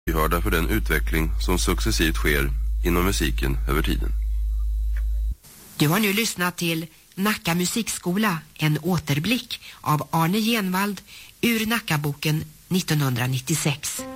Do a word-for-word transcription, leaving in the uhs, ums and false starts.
lyhörda för den utveckling som successivt sker inom musiken över tiden. Du har nu lyssnat till Nacka musikskola, en återblick av Arne Genvald ur Nackaboken nittonhundranittiosex.